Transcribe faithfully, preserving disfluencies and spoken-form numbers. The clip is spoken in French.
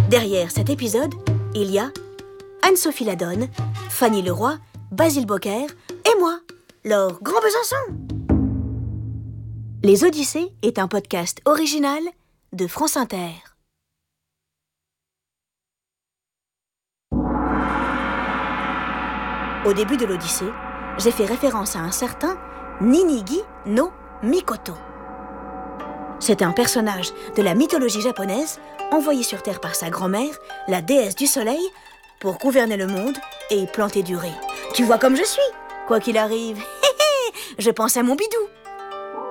Derrière cet épisode, il y a Anne-Sophie Ladonne, Fanny Leroy, Basile Bocquer et moi, Laure Grand Besançon. Les Odyssées est un podcast original de France Inter. Au début de l'Odyssée, j'ai fait référence à un certain Ninigi no Mikoto. C'est un personnage de la mythologie japonaise envoyé sur Terre par sa grand-mère, la déesse du soleil, pour gouverner le monde et planter du riz. Tu vois comme je suis. Quoi qu'il arrive, je pense à mon bidou.